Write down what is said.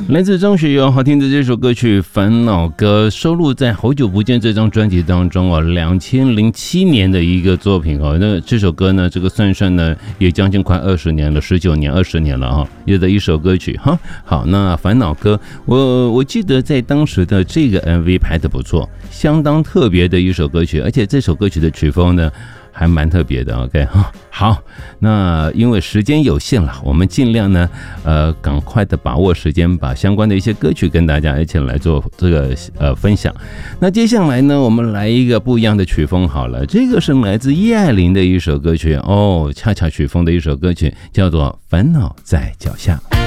来自张学友好听的这首歌曲《烦恼歌》，收录在《好久不见》这张专辑当中哦，2007年的一个作品哦。那这首歌呢，这个算呢也将近快20年了，19年、20年了哈，有的一首歌曲哈。好，那《烦恼歌》，我记得在当时的这个 MV 拍得不错，相当特别的一首歌曲，而且这首歌曲的曲风呢，还蛮特别的 ，OK 哈。好，那因为时间有限了，我们尽量呢，赶快的把握时间，把相关的一些歌曲跟大家一起来做这个分享。那接下来呢，我们来一个不一样的曲风好了，这个是来自叶爱玲的一首歌曲哦，恰恰曲风的一首歌曲，叫做《烦恼在脚下》。